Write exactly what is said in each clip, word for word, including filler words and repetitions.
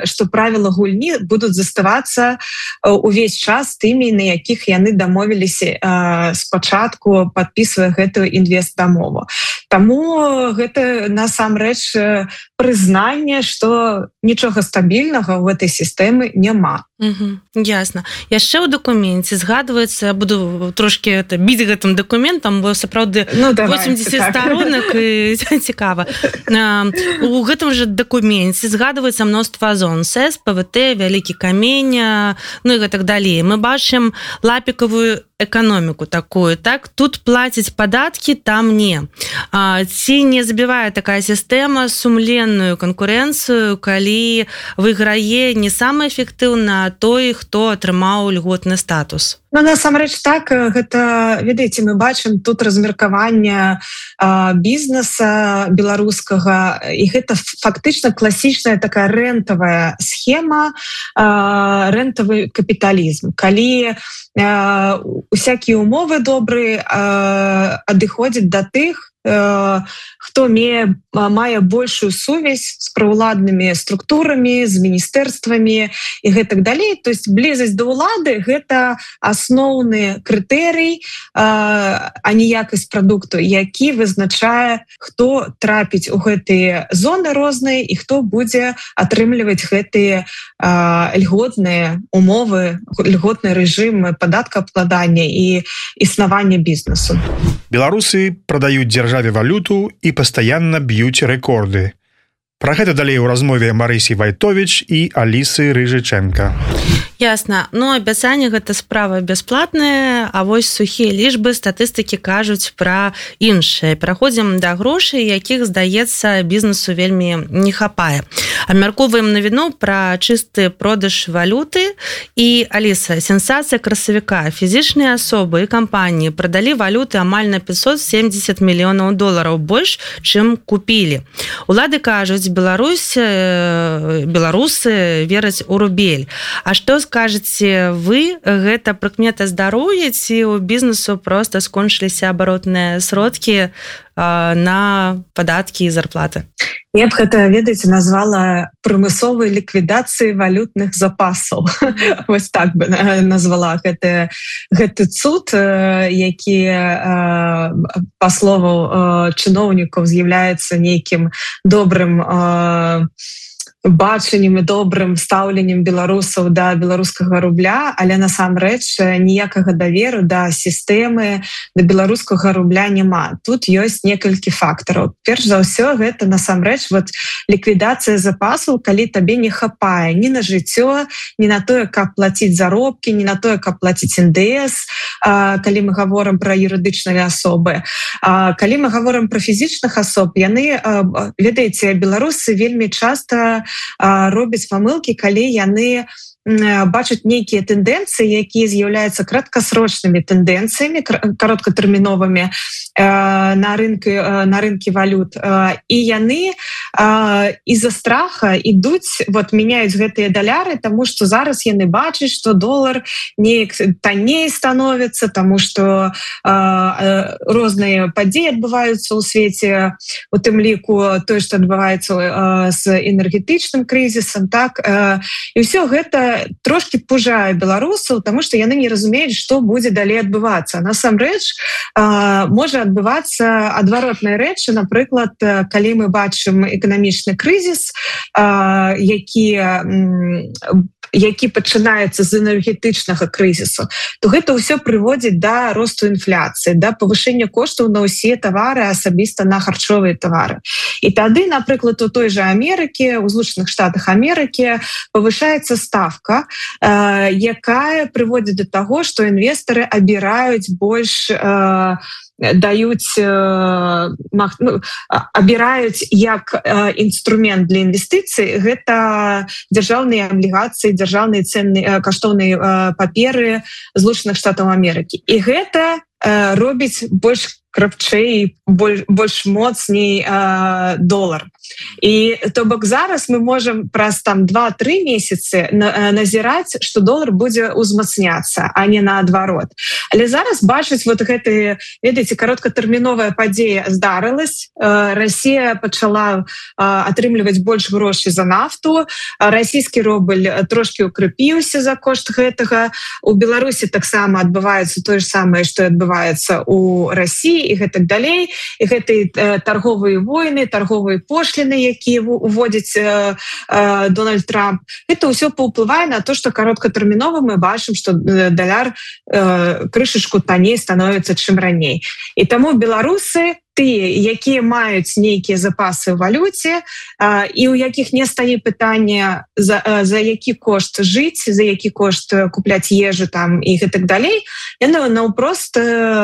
што правілы гульні будуць заставацца увесь час тымі, на якіх яны дамовіліся спачатку, падпісвае гэтую інвестдамову. Таму гэта насамрэч прызнанне, што нічога стабільнага ў гэтай сістэмы няма. Угу, ясна. Яшчэ ў дакуменце згадваецца, я буду трошки это, біць гэтым дакументам, бо сапраўды ну, восемьдесят старонак і цікава. У гэтым жа дакуменце згадваецца мноства зон: СЭС, ПВТ, Вялікі камень, ну і гэтак далей. Мы бачым лапікавую эканоміку такую, так? Тут плацяць падаткі, там не. Ці не забівае такая сістэма сумленную канкурэнцыю, калі выйграе не самае эфектыўна той, хто атрымаў льготны статус? Ну, насамрэч так, гэта, ведаеце, мы бачым тут размеркаванне бізнеса беларускага, і гэта фактычна класічная такая рэнтавая схема, рэнтавы капіталізм. Калі усякія умовы добрыя адыходзяць да тых, хто мае, мае большую сувязь з праўладнымі структурамі, з міністэрствамі і гэтак далей. То есть блізасць да ўлады — гэта асноўны крытэрый, а не якасць прадукту, які вызначае, хто трапіць у гэтыя зоны розныя і хто будзе атрымліваць гэтыя льготныя умовы, льготны рэжым падаткаабкладання і існавання бізнесу. Беларусы прадаюць дзяржаве валюту і пастаянна б'юць рэкорды. Пра гэта далей у размове Марысі Вайтовіч і Алісы Рыжычэнка. Ясна. Ну, абяцанне гэта справа бясплатная, а вось сухія лічбы статыстыкі кажуць пра іншае. Пераходзім да грошай, якіх, здаецца, бізнесу вельмі не хапае. Абмяркоўваем навіну пра чысты продаж валюты. І, Аліса, сенсацыя красавіка. Фізічныя асобы і кампаніі прадалі валюты амаль на пятьсот семьдесят мільёнаў долараў больш, чым купілі. Улады кажуць, Беларусь, беларусы вераць у рубель. А што скажаце вы, гэта прыкмета здароўя, ці у бізнесу проста скончыліся абаротныя сродкі на падаткі і зарплаты? Я б гэта, ведаеце, назвала прымусовай ліквідацыяй валютных запасаў. Вось так бы назвала гэты, гэты цуд, які, па слову чыноўнікаў, з'яўляецца нейкім добрым бачаннем і добрым стаўленнем беларусаў да беларускага рубля, але насамрэч ніякага даверу да сістэмы, да беларускага рубля няма. Тут ёсць некалькі фактараў. Перш за ўсё, гэта насамрэч вот ліквідацыя запасаў, калі табе не хапае ні на жыццё, ні на тое, каб плаціць заробкі, ні на тое, каб плаціць эн дэ эс, калі мы гаворым пра юрыдычныя асобы. Калі мы гаворым пра фізічных асоб, яны, ведаеце, беларусы вельмі часта робяць памылкі, калі яны бачаць нейкія тэндэнцыі, якія з'яўляюцца краткасрочнымі тэндэнцыямі, кароткатэрміновымі на рынку, на рынкі валют. І яны з-за страха ідуць, вот, мяняюць гэтыя даляры, таму што зараз яны бачаць, што долар неяк танней становіцца, таму што розныя падзеі адбываюцца ў свеце, у тым ліку тое, што адбываецца з энергетычным крызісам, так, і ўсё гэта трошки пужае беларусаў, таму што яны не разумеюць, што будзе далей адбывацца. Насамрэч, можа адбывацца адваротныя рэчы. Напрыклад, калі мы бачым эканамічны крызіс, які які пачынаецца з энергетычнага крызісу, то гэта ўсё прыводзіць да росту інфляцыі, да павышэння коштаў на ўсе тавары, асабіста на харчовыя тавары. І тады, напрыклад, у той жа Амерыкі, у Злучаных Штатах Амерыкі павышаецца ставка, якая прыводзіць да таго, што інвестары абіраюць больш, даюць, ну, абіраюць як інструмент для інвестыцый, гэта дзяржаўныя аблігацыі, дзяржаўныя ценныя каштоўныя паперы Злучаных Штатаў Амерыкі. І гэта робіць больш крапчэй, больш, больш моцней э, долар. І то бок зараз мы можем праз там два-тры месяцы на, назіраць, што долар будзе узмацняцца, а не наадварот. Але зараз бачыць вот гэты, ведаеце, кароткатэрміновая падзея здарылась. Э, Расія пачала э, атрымліваць больш грошай за нафту, расійскі рубль трошки укрепіўся за кошт гэтага. У Беларусі таксама адбываецца тое ж самае, што адбываецца у Расіі і гэтак далей. І гэтыя э, торговыя войны, торговыя пошліны, якія уводзіць э, э, Дональд Трамп. Это ўсё паўплывае на то, што кароткатэрмінова мы бачым, што даляр э, крышачку танней становіцца чым раней. І таму беларусы, тыя, якія маюць нейкія запасы ў валюце, а, і ў якіх не стане пытання, за, за які кошт жыць, за які кошт купляць ежу там і гэтак далей, яны наўпрост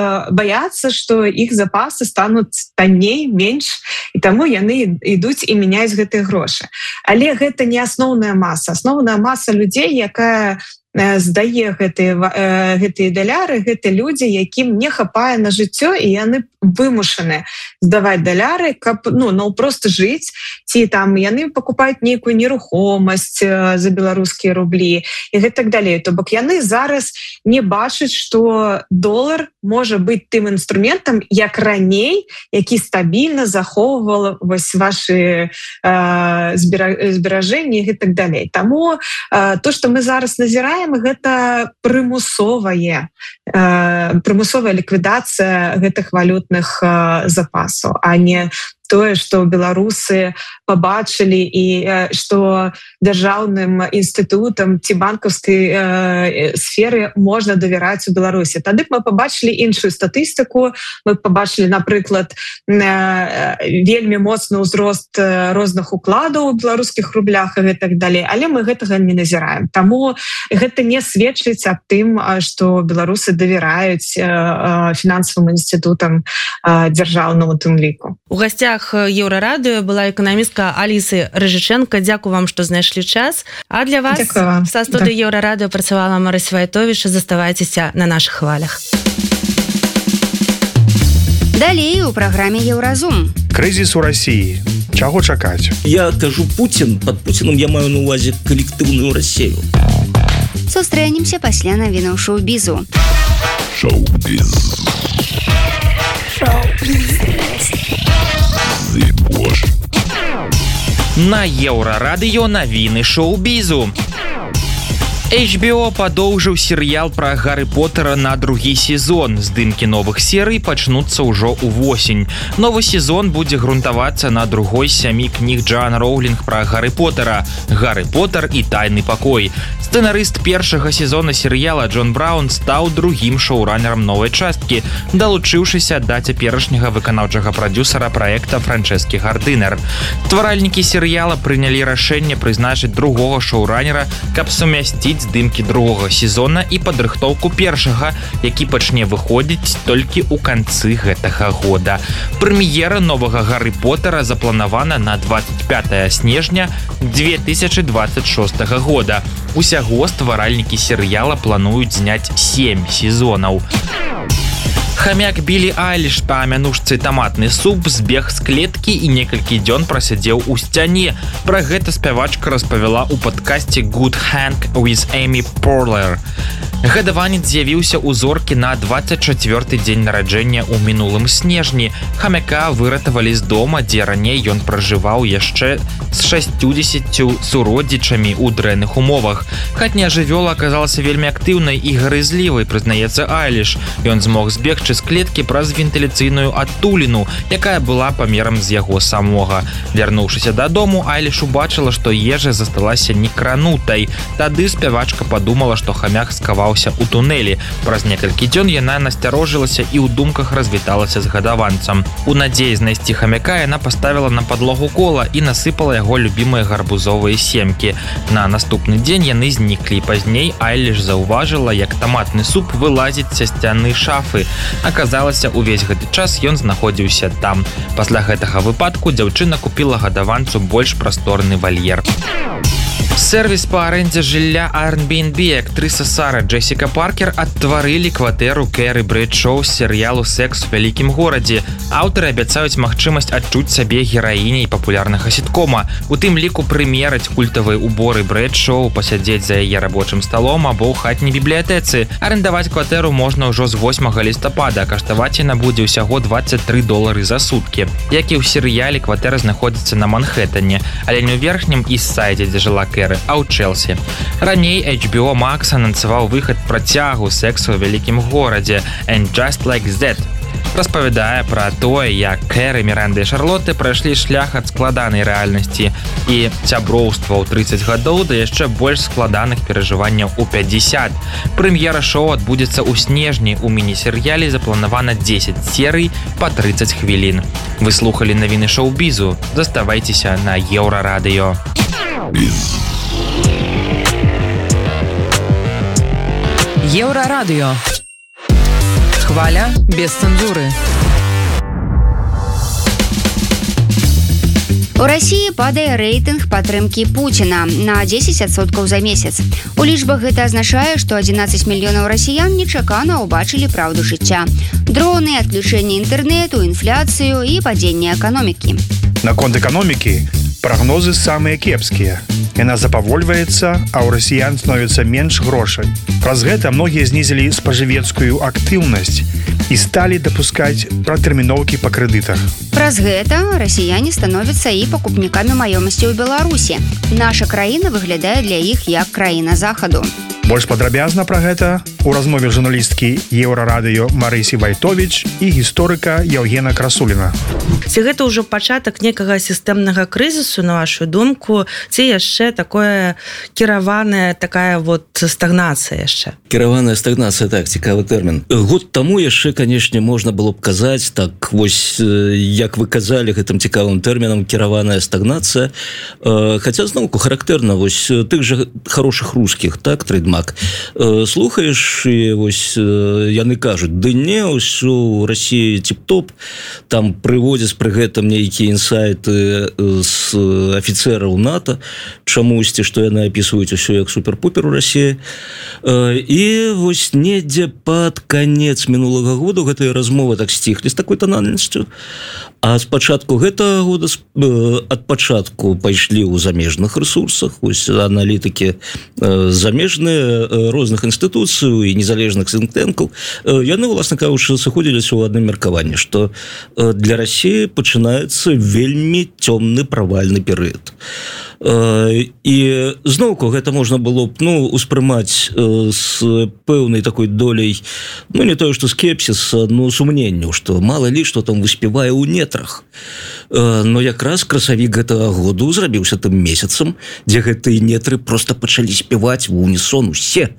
баяцца, што іх запасы стануць танней, менш, і таму яны ідуць і мяняюць гэтыя грошы. Але гэта не асноўная маса. Асноўная маса людзей, якая здае гэтыя, гэтыя даляры, гэта людзі, якім не хапае на жыццё, і яны вымушаны здаваць даляры, каб ну, ну, проста жыць, ці там яны пакупаюць нейкую нерухомасць за беларускія рублі і гэтак далей. То бок яны зараз не бачаць, што долар можа быць тым інструментам, як раней, які стабільна захоўвал вось вашы э, зберажэнні і гэтак далей. Таму э, то, што мы зараз назіраем, гэта прымусовая э, прымусовая ліквідацыя гэтых валютных э, запасаў, а не тое, што беларусы пабачылі і што дзяржаўным інстытутам ці банкаўскай э, сферы можна давяраць у Беларусі. Тады б мы пабачылі іншую статыстыку, мы пабачылі, напрыклад, э, вельмі моцны ўзрост розных укладаў у беларускіх рублях і гэтак далей, але мы гэтага не назіраем. Таму гэта не сведчыць аб тым, што беларусы давяраюць э, фінансавым інстытутам э, дзяржаўнаму тым ліку. У гасцях Еўрарадыё была эканамістка Алісы Рыжыченко. Дзякую вам, што знайшлі час. А для вас са студыі Еўрарадыё працавала Марыся Вайтовіч. Заставайцеся на нашых хвалях. Далей у праграме Еўразум. Крызіс у Расіі. Чаго чакаць? Я кажу Путін. Пад Пуціном я маю на увазе калектыўную Расію. Сустрэнемся пасля навінаў шоу-бізу. Шоу-біз. Шоу-біз. На Еўрарадыё навіны шоу-бізу. эйч би о падоўжыў серыял пра Гарры Поттера на другі сезон. Здымкі новых серый пачнуцца ўжо ўвосень. Новы сезон будзе грунтавацца на другой сямі кніг Джоан Роулінг пра Гарры Поттера «Гарры Поттер і тайны пакой». Сцэнарыст першага сезона серыяла Джон Браун стаў другім шоуранерам новай часткі, далучыўшыся да цяперашняга выканаўчага прадзюсара праекта Франчэскі Гардынер. Стваральнікі серыяла прынялі рашэнне прызначыць другога шоуранера, каб сумясціць здымкі другога сезона і падрыхтоўку першага, які пачне выходзіць толькі ў канцы гэтага года. Прэм'ера новага Гарры Поттера запланавана на двадцать пятое снежня две тысячи двадцать шостого года. Усяго стваральнікі серыяла плануюць зняць сем сезонаў. Хамяк Білі Айліш па мянушцы «Таматны суп» збег з клеткі і некалькі дзён прасядзеў у сцяне. Пра гэта спявачка распавяла ў падкасці «Good Hang with Amy Poehler». Гадаванец з'явіўся ў зоркі на двадцать чацвёрты дзень нараджэння ў мінулым снежні. Хамяка выратавалі з дома, дзе раней ён пражываў яшчэ з шасцюдзесяццю суродзічамі ў дрэнных умовах. Хатняя жывёла аказалася вельмі актыўнай і гарызлівай, прызнаецца Айліш. Ён змог збегчы з клеткі праз вентыляцыйную адтуліну, якая была памерам з яго самога. Вярнуўшыся дадому, Айліш убачыла, што ежа засталася некранутай. Тады спявачка падумала, што хамяк скаваў у тунэлі. Праз некалькі дзён яна насцярожылася і ў думках развіталася з гадаванцам. У надзеі знайсці хамяка яна паставіла на падлогу кола і насыпала яго любімыя гарбузовыя семкі. На наступны дзень яны зніклі. Пазней Айліш заўважыла, як таматны суп вылазіць са сцяны шафы. Аказалася, увесь гэты час ён знаходзіўся там. Пасля гэтага выпадку дзяўчына купіла гадаванцу больш прасторны вальер. Сервіс па арэндзе жылля Airbnb актрыса Сара Джессіка Паркер адтварылі кватэру Кэры Брэдшоу з серыялу «Секс у вялікім горадзе». Аўтары абяцаюць магчымасць адчуць сабе гераіняй папулярнага сіткома, у тым ліку прымераць культавыя уборы Брэдшоу, пасядзець за яе рабочым сталом або ў хатняй бібліятэцы. Арендаваць кватэру можна ўжо з восьмага лістапада, каштаваць яна будзе ўсяго дваццаць тры долары за суткі. Як і ў серыяле, кватэра знаходзіцца на Манхэттане, але не ў верхнім іст-сайдзе, дзе жыла Кэры, а ў Чэлсі. Раней эйч би о Max анансаваў выхад працягу «Сексу ў вялікім горадзе» «And Just Like That». Распавядае пра тое, як Кэры, Міранда і Шарлотты прайшлі шлях ад складанай рэальнасці і сяброўства ў трыццаць гадоў да яшчэ больш складаных перажыванняў у пяцьдзесят. Прэм'ера шоу адбудзецца ў снежні. У міні-серыяле запланавана дзесяць серый па трыццаць хвілін. Вы слухалі навіны шоу-бізу. Заставайцеся на Еўрарадыё. Еўрарадыё. Хваля без цэнзуры. У Расіі падае рэйтынг падтрымкі Пуціна на дзесяць адсоткаў за месяц. У лічбах гэта азначае, што адзінаццаць мільёнаў расіян нечакана ўбачылі праўду жыцця. Дроны, адключэнне інтэрнэту, інфляцыю і падзенне эканомікі. Наконт эканомікі прагнозы самыя кепскія. Яна запавольваецца, а ў расіян становіцца менш грошай. Праз гэта многія знізілі спажывецкую актыўнасць і сталі дапускаць пратэрміноўкі па крэдытах. Праз гэта расіяне становяцца і пакупнікамі маёмасці ў Беларусі. Наша краіна выглядае для іх як краіна захаду. Больш падрабязна пра гэта у размове журналісткі Еўрарадыё Марысі Вайтовіч і гісторыка Яўгена Красуліна. Ці гэта ўжо пачатак некага сістэмнага крызісу, на вашу думку, ці яшчэ такое кіраваная такая вот стагнацыя яшчэ? Кіраваная стагнацыя, так, цікавы тэрмін. Год таму яшчэ, канешне, можна было б казаць, так, вось, як вы казалі гэтым цікавым тэрмінам, кіраваная стагнацыя. Хаця, зноўку, характэрна, вось, тых жа хорошых рускіх, так, трэйдмарк. Слухаеш, і вось яны кажуць, ды не, ўсё ў Расіі тип-топ, там прыводзяць пры гэтым нейкія інсайты з афіцэраў НАТО, чамусьці, што яны апісваюць усё як супер-пупер у Расіі. І вось недзе пад канец мінулага года гэтыя размовы так сціхлі з такой тональнасцю. А з пачатку гэтага года ад пачатку пайшлі ў замежных рэсурсах, вось аналітыкі замежныя розных інстытуцый і незалежных сінк-тэнкаў, яны, уласна кажучы, сыходзіліся ў адным меркаванні, што для Расіі пачынаецца вельмі цёмны правальны перыяд. І зноўку гэта можна было б, ну, успрымаць з пэўнай такой доляй, ну, не тое, што скепсіса, но сумненняў, што мала ли, што там выспявае ў нетрах. Но якраз красавік гэтага году зрабіўся тым месяцам, дзе гэтыя нетры проста пачалі спяваць в унісон усе.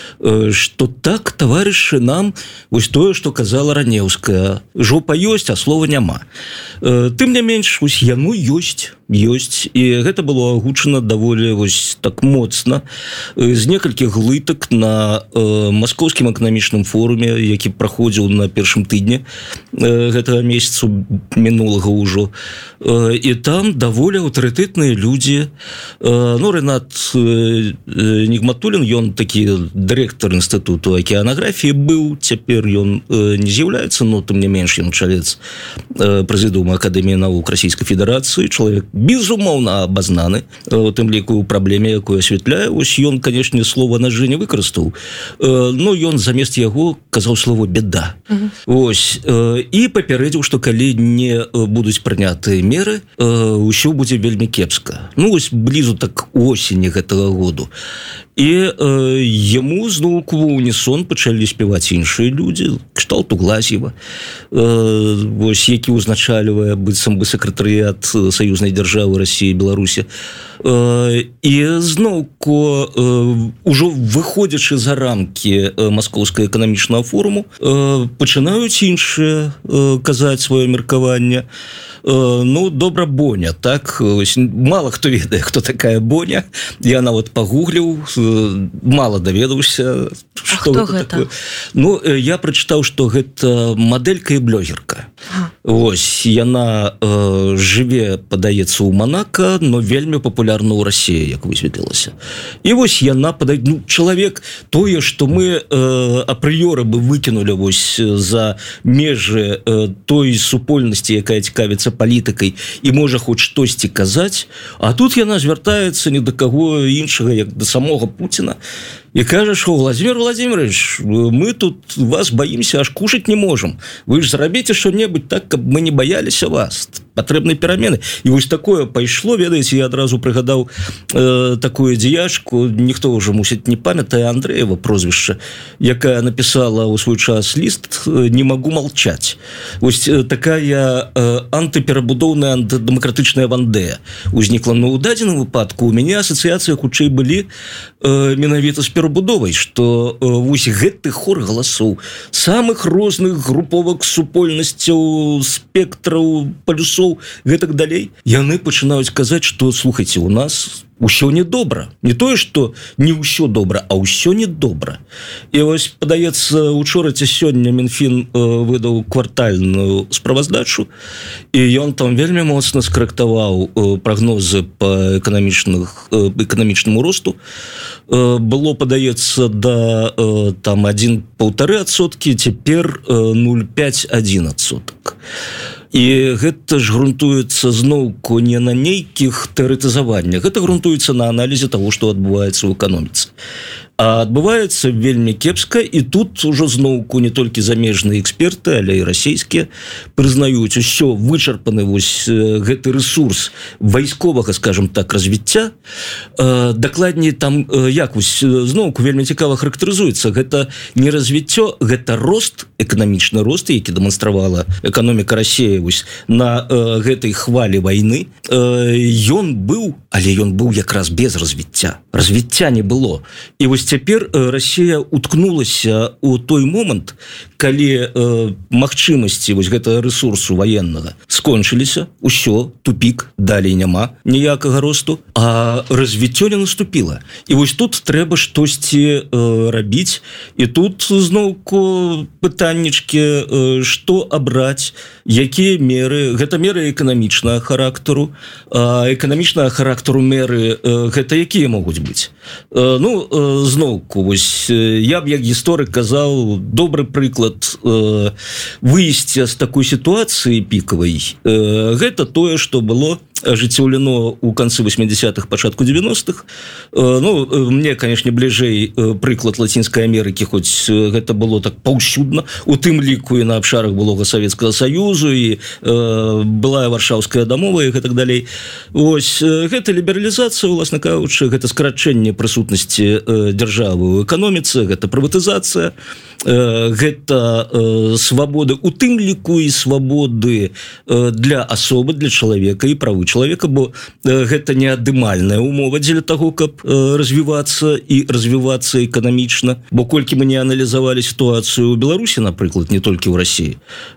Што так, таварышы, нам вось тое, што казала Ранеўская. Жопа ёсць, а слова няма. Тым не менш, вось яно ёсць, ёсць. І гэта было агучана даволі вось так моцна з некалькіх глытак на э, маскоўскім эканамічным форуме, які праходзіў на першым тыдні э, гэтага месяцу мінулага ўжо. Э, і там даволі аўтарытэтныя людзі. Э, ну, Рэнат э, Нігматуллін, ён такі дырэктар інстытуту акіянаграфіі быў, цяпер ён э, не з'яўляецца, но тым не менш ён чалец э, прэзідыума Акадэміі навук Расійскай Федэрацыі, чалавек безумоўна абазнаны у тым ліку ў праблеме, якую асвятляе. Ось ён, канешне, слова нажы не выкарыстаў, но ён замест яго казаў слово беда. Угу. Ось, і папярэдзіў, што калі не будуць прынятыя меры, ўсё будзе вельмі кепска. Ну, ось блізу так осені гэтага году. І э, яму зноўку ў унісон пачалі спяваць іншыя людзі, кшталту Глазьева, э, вось, які ўзначальвае быццам бы сакратарыят саюзнай дзяржавы Расіі і Беларусі. Э, і зноўку э, ужо выходзячы за рамкі маскоўскага эканамічнага форуму, э, пачынаюць іншыя э, казаць сваё меркаванне. Ну, добра, Боня, так? Мало хто ведае, хто такая Боня. Я нават пагугліў, мала даведаўся, што а гэта такое. Ну, я прачытаў, што гэта мадэлька і блогерка. А. Вось, яна э, жыве, падаецца, ў Манака, но вельмі папулярна папулярна ў Расіі, як высветлілася. І вось яна падае, ну, чалавек, тое, што мы э, апрыёры бы выкінулі вось за межы э, той супольнасці, якая цікавіцца палітыкай і можа хоць штосьці казаць, а тут яна звяртаецца ні да каго іншага, як да самога Пуціна, и кажешь, что Владимир Владимирович, мы тут вас боимся, аж кушать не можем. Вы же зробите что-нибудь так, как мы не боялись вас. Потребны перамены. И вот такое пайшло, ведаете, я одразу пригадал э, такую дзеячку, ніхто уже мусить не памятае, Андреева прозвище, якая написала у свой час лист «Не могу молчать». Вот такая э, антиперабудовная, антидемократичная вандея узнікла. Но у дадзеным выпадку у меня ассоциации хутчэй были э, менавіта с перабудовай, што э, вось гэты хор галасоў самых розных груповак, супольнасцяў, спектраў, полюсоў, гэтак далей, яны пачынаюць казаць, што, слухайце, у нас усё недобра. Не тое, што не ўсё добра, а ўсё недобра. І вось, падаецца, учора ці сёння Мінфін э, выдаў квартальную справаздачу, і ён там вельмі моцна скарэктаваў э, прагнозы па эканамічных, э, эканамічнаму росту. Э, было, падаецца, да э, там адзін паўтары адсоткі, цяпер э, нуль пять адзін адсотак. І гэта ж грунтуецца зноўку не на нейкіх тэарэтызаваннях, гэта грунтуецца на аналізе того, што адбываецца ў эканоміцы. А адбываецца вельмі кепска, і тут ужо зноўку не толькі замежныя эксперты, але і расійскія прызнаюць, усё вычарпаны вось гэты рэсурс вайсковага, скажем так, развіцця. Дакладней, там як вось зноўку вельмі цікава характарызуецца, гэта не развіццё, гэта рост, эканамічны рост, які дэманстравала эканоміка Расіі вось на гэтай хвалі вайны. Ён быў, але ён быў якраз без развіцця. Развіцця не было. І вось цяпер Расія уткнулася ў той момант, калі э, магчымасці вось гэтага рэсурсу ваеннага скончыліся, усё, тупік, далей няма ніякага росту, а развіццё не наступіла. І вось тут трэба штосьці э, рабіць, і тут зноўку пытаннічкі, э, што абраць, якія меры, гэта меры эканамічнага характару, а эканамічнага характару меры э, гэта якія могуць быць. Э, ну, э, зноўку, вось, я б як гісторык казаў, добры прыклад э, выйсця з такой сітуацыі пікавай, э, гэта тое, што было ажыццёўлено ў канцы восьмидесятых, пачатку девяностых. Э, ну, мне, канешне, бліжэй прыклад Лацінскай Амерыкі, хоць гэта было так паўсюдна, у тым ліку і на абшарах былога Савецкага Саюзу, і э, былая Варшаўская дамова, і гэтак далей. Вось, гэта лібералізацыя, уласна кажучы, гэта скарачэнне прысутнасці э, дзяржавы ў эканоміцы, гэта прыватызацыя, э, гэта э, свабоды, у тым ліку і свабоды э, для асобы, для чалавека і правы чалавека, бо э, гэта не адымальная умова дзеля таго, каб э, развівацца і развівацца эканамічна. Бо колькі мы не аналізавалі сітуацыю ў Беларусі, напрыклад, не толькі ў Расіі,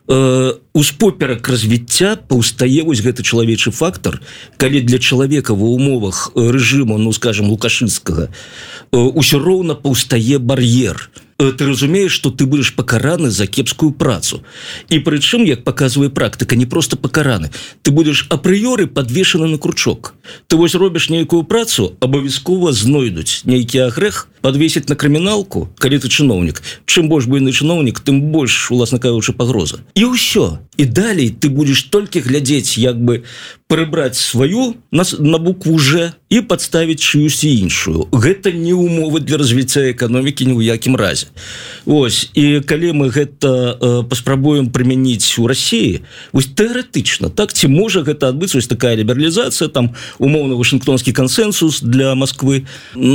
э, успоперак развіцця паўстае вось гэты чалавечы фактар, калі для чалавека ва умовах рэжыму, ну, скажем, лукашынскага, э, усё роўна паўстае бар'ер. Ты разумееш, што ты будзеш пакараны за кепскую працу. І прычым, як паказвае практыка, не проста пакараны. Ты будзеш апрыёры падвешаны на кручок. Ты вось робіш нейкую працу, абавязкова знойдуць нейкі агрэх, подвесить на крыміналку, калі ты чыноўнік. Чым больш буйны чыноўнік, тым больш, уласна кажучы, пагроза. І ўсё. І далей ты будзеш толькі глядзець, як бы прыбраць сваю на, на букву «Ж» і падставіць чыюсь іншую. Гэта не умова для развіцця эканомікі ні ў якім разе. Ось, і калі мы гэта э, паспрабуем прымяніць у Расіі, вось тэарэтычна, так, ці можа гэта адбыцца, вось такая лібералізацыя, там, умоўна, вашынгтонскі кансенсус для Масквы,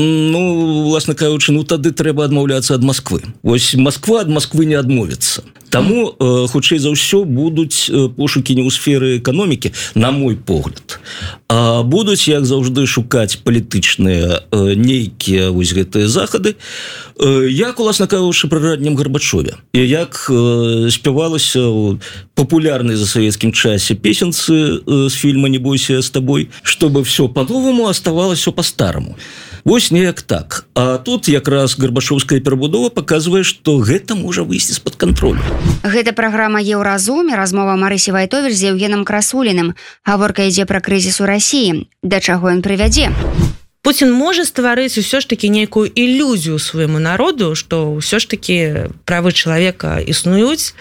ну, власна кажучы, ну, тады трэба адмаўляцца ад Масквы. Вось, Масква ад Масквы не адмовіцца. Таму, э, хутчэй за ўсё, будуць э, пошукі не ў сферы эканомікі, на мой погляд, а будуць, як заўжды, шукаць палітычныя э, нейкія вось гэтыя захады, э, як, уласна кажучы, пры раннім Гарбачове. І як э, спявалася ў папулярнай за савецкім часе песенцы э, з фільма «Не бойся, я с тобой», чтобы все по-новому оставалось все по-старому. Вось неяк так. А тут якраз гарбачоўская перабудова паказвае, што гэта можа выйсці з-пад кантролю. Гэта праграма Еўразум, размова Марысі Вайтовіч з Еўгенам Красуліным. Гаворка ідзе пра крызіс у Расіі. Да чаго ён прывядзе? Путін можа стварыць усё ж такі нейкую ілюзію свайму народу, што ўсё ж такі правы чалавека існуюць,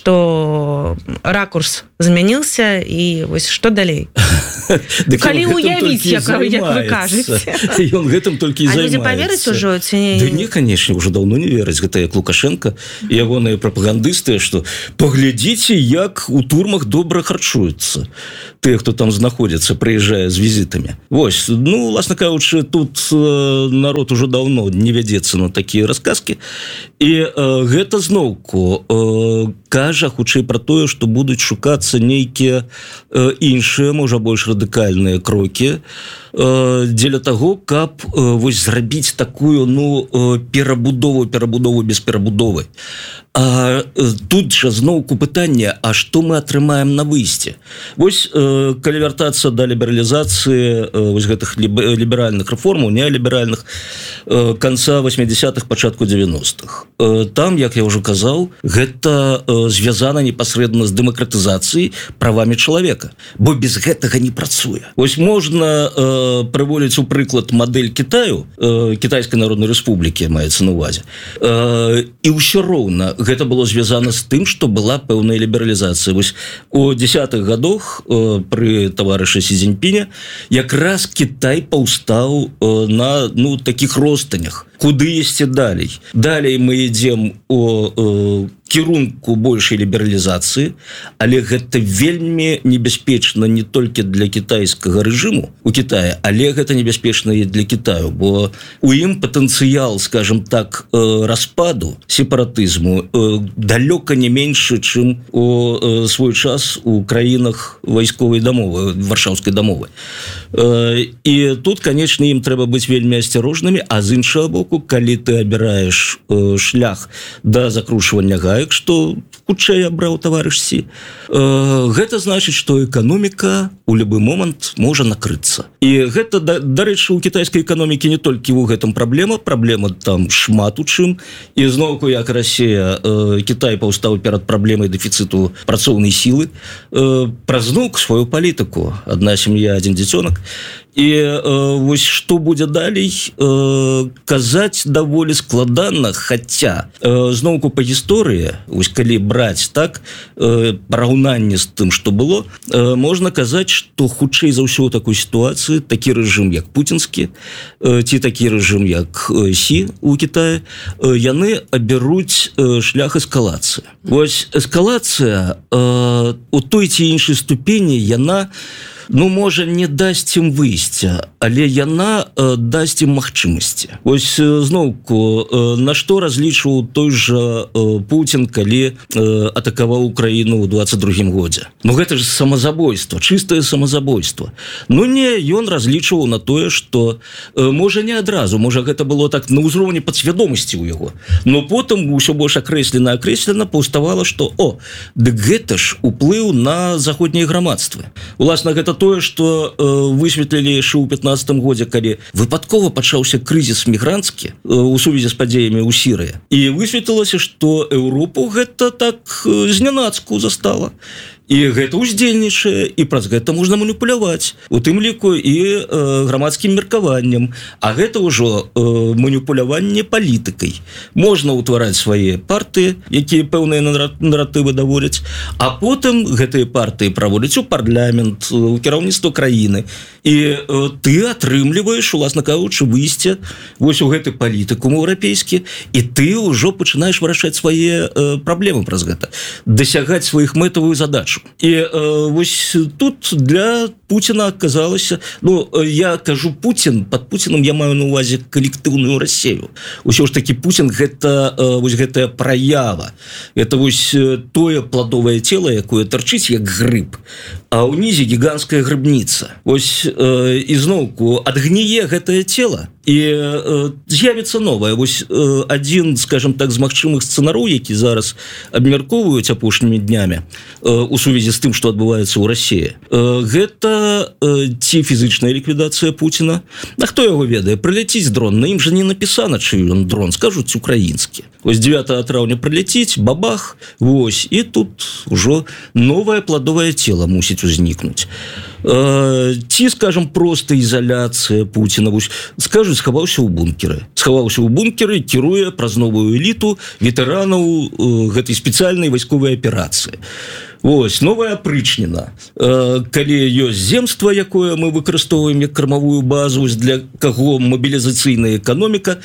што ракурс змяніўся і вось што далей. Калі уявіць, як вы кажаце. Ён гэтым толькі і займаецца. А людзі павераць ужо ці не? Да не, канечне, ўжо даўно не вераць. Гэта як Лукашенко і ягоныя прапагандысты, што паглядзіце, як у турмах добра харчуюцца. Тыя, хто там знаходзіцца, прыязджае з візітамі. Вось, ну, уласна кажучы, тут э, народ ужо даўно не вядзецца на такія расказкі. І э, гэта зноўку э, кажа хутчэй пра тое, што будуць шукацца нейкія э, іншыя, можа, больш радыкальныя крокі э, дзеля таго, каб э, вось зрабіць такую, ну, э, перабудову, перабудову без перабудовы. А э, тут жа зноўку пытанне, а што мы атрымаем на выйсце? Вось, э, калі вяртацца да лібералізацыі э, вось гэтых ліберальных рэформаў, неаліберальных, э, канца восьмідзесятых, пачатку дзевяностых. Э, там, як я ўжо казаў, гэта э, звязана непасрэдна з дэмакратызацыяй правамі чалавека, бо без гэтага не працуе. Вось можна э, прыводзіць у прыклад мадэль Кітаю, э, Кітайскай Народнай Рэспублікі, маецца на ўвазе, э, і ўсё роўна гэта было звязана з тым, што была пэўная лібералізацыя. Вось у дзесятых гадах э, пры таварышы Сі Цзіньпіня якраз Кітай паўстаў э, на, ну, такіх ростанях. Куды ісці далей? Далей мы ідзем у э, кірунку большай лібералізацыі, але гэта вельмі небяспечна не толькі для кітайскага рэжыму у Кітаі, але гэта небяспечна і для Кітаю, бо у ім патэнцыял, скажем так, э, распаду, сепаратызму э, далёка не меншы, чым у э, свой час у краінах вайсковай дамовы, варшаўскай дамовы. Э, і тут, канечне, ім трэба быць вельмі асцярожнымі, а з іншага боку, калі ты абіраеш э, шлях да закручвання гаек, што хутчэй абраў таварыш Сі, э, гэта значыць, што эканоміка у любы момант можа накрыцца. І гэта, да, дарэчы, у кітайскай эканомікі не толькі ў гэтым праблема, праблема там шмат у чым, і зноўку, як Расія, э, Кітай паўстаў перад праблемай дэфіцыту працоўнай сілы, э, праз зноўку сваю палітыку, адна сям'я, адзін дзіцёнак. І э, вось што будзе далей, э, казаць даволі складана, хаця э, зноўку па гісторыі, вось калі браць так э, параўнанне з тым, што было, э, можна казаць, што хутчэй за ўсё ў такой сітуацыі такі рэжым, як пуцінскі, э, ці такі рэжым, як э, Сі у Кітаі, э, яны абяруць э, шлях эскалацыі. Вось эскалацыя э, у той ці іншай ступені, яна, ну, можа, не дасць ім выйсця, але яна э, дасць ім магчымасці. Вось э, зноўку, э, на што разлічваў той жа э, Путін, калі э, атакаваў Украіну ў дваццаць другім годзе. Ну, гэта ж самазабойства, чыстае самазабойства. Ну, не, ён разлічваў на тое, што э, можа, не адразу, можа, гэта было так на ўзроўні падсвядомасці ў яго. Но потым ўсё больш акрэслена, акрэслена паўставала, што, о, дык гэта ж уплыў на заходнія грамадствы. Уласна, гэта тое, што э, высветлілі яшчэ ў пятнаццатым годзе, калі выпадкова пачаўся крызіс мігранцкі э, у сувязі з падзеямі ў Сірыі. І высветлілася, што Еўропу гэта так э, знянацку застала. І гэта ўздзельнічае, і праз гэта можна маніпуляваць, у тым ліку і э, грамадскім меркаваннем. А гэта ўжо э, маніпуляванне палітыкай. Можна ўтвараць свае партыі, якія пэўныя наратывы даводзяць, а потым гэтыя партыі праводзяць у парламент, у кіраўніцтва краіны. І э, ты атрымліваеш, уласна кажучы, выйсце вось у гэты палітыкум еўрапейскі, і ты ўжо пачынаеш вырашаць свае э, праблемы праз гэта, дасягаць сваіх мэтавую задачу. І э, вось тут для Пуціна аказалася, ну, я кажу Путін, пад Пуцінам я маю на ўвазе калектыўную Расію. Усё ж такі Путін гэта э, вось гэтая праява, это вось тое пладовае цела, якое тарчыць як грыб, а ўнізе гіганская грыбніца. Вось э, і зноўку адгніе гэтае цела, і э, з'явіцца новае. Вось э, адзін, скажем так, з магчымых сцэнараў, які зараз абмяркоўваюць апошнімі днямі э, у сувязі з тым, што адбываецца ў Расіі, э, гэта гэта э, ці фізычная ліквідацыя Пуціна. А хто яго ведае, прыляціць дрон, на ім жа не напісана, чый ён дрон, скажуць украінскі. Вось дзевятага траўня прыляціць, бабах, вось, і тут ужо новае пладовае цела мусіць узнікнуць. Э, ці, скажем, проста ізаляцыя Пуціна, вось, скажуць, схаваўся ў бункеры. Схаваўся ў бункеры, кіруе праз новую эліту ветэранаў э, гэтай спецыяльнай вайсковай аперацыі. Вось, новая апрычніна. Э, калі ёсць земства, якое мы выкарыстоўваем як кармавую базу, для каго мабілізацыйная эканоміка,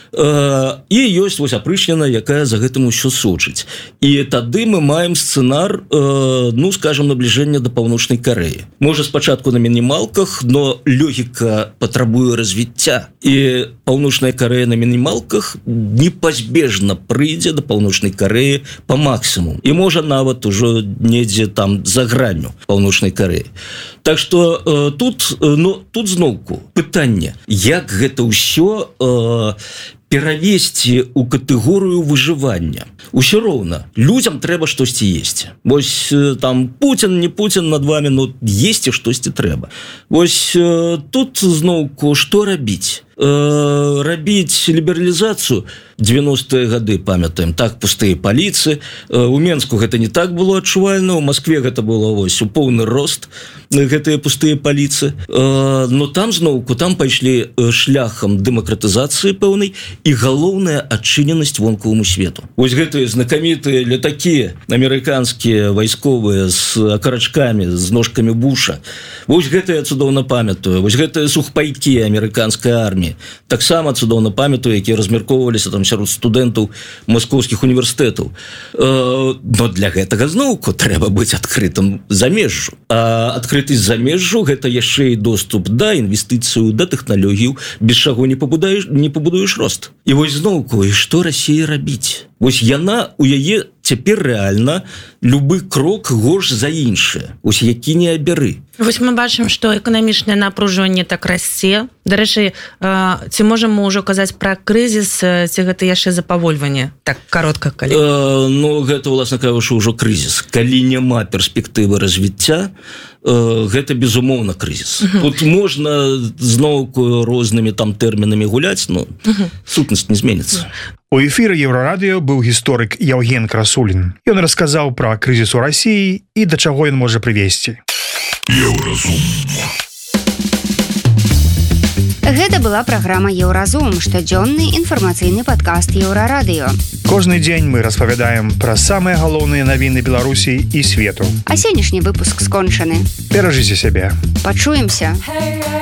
і ёсць вось апрычніна, якая за гэтым усё сочыць. І тады мы маем сцэнар, ну, скажем, набліжэння да Паўночнай Карэі. Можа, спачатку на мінімалках, но логіка патрабуе развіцця. І Паўночная Карэя на мінімалках непазбежна прыйдзе да Паўночнай Карэі па максімум. І можа нават ужо недзе там за гранню Паўночнай Карэі. Так што э, тут, э, ну, тут зноўку пытанне, як гэта ўсё э, перавесці ў катэгорыю выжывання. Усё роўна, людзям трэба штосьці есці. Вось э, там Пуцін, не Пуцін над вами, но есці штосьці трэба. Вось э, тут зноўку што рабіць? Э, рабіць лібералізацыю девяностые гады, памятаем, так, пустыя паліцы. Э, у Менску гэта не так было адчувальна, у Москве гэта было вось у поўны рост гэтыя пустыя паліцы. Э, но там зноўку, там пайшлі шляхам дэмакратызацыі пэўнай і галоўная адчыненасць вонкаваму свету. Вось гэтыя знакамітыя летакі амерыканскія вайсковыя з акарачкамі, з ножкамі Буша. Вось гэта я цудоўна памятаю. Вось гэтыя сухпайкі амерыканскай арміі. Таксама цудоўна памятаю, якія размяркоўваліся там сярод студэнтаў маскоўскіх універсітэтаў. Э, но для гэтага зноўку трэба быць адкрытым замежжу. А адкрытасць замежжу гэта яшчэ і доступ да інвестыцыю, да тэхналогію, без чаго не пабудаеш, не пабудуеш рост. І вось зноўку, і што Расія рабіць? Вось яна, у яе цяпер рэальна любы крок горш за іншыя, ось які не абяры. Вось мы бачым, што эканамічнае напружванне так расце. Дарэчы, ці можам мы ўжо казаць пра крызіс, ці гэта яшчэ запавольванне? Так, каротка, калі. Э, ну, гэта, уласна кажучы, ўжо крызіс. Калі няма перспектывы развіцця, э, гэта, безумоўна, крызіс. Uh-huh. Тут можна зноўку рознымі там тэрмінамі гуляць, но uh-huh. сутнасць не зменіцца. У эфіры Еўрарадыё быў гісторык Яўген Красулін. Ён расказаў пра крызіс у Расіі і да чаго ён можа прывесці. Еўразум. Гэта была праграма Еўразум, штодзённы інфармацыйны падкаст Еўрарадыё. Кожны дзень мы распавядаем пра самыя галоўныя навіны Беларусі і свету. А сённяшні выпуск скончаны. Беражыце сябе. Пачуемся.